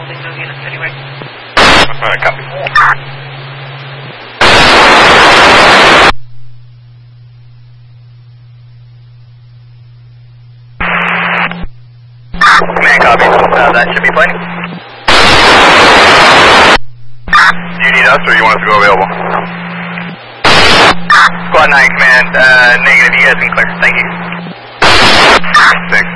holding those units anyway. Alright, copy. Command copy. That should be plenty. Do you need us or you want us to go available? Squad 9 command, negative, you guys can clear. Thank you. Thanks.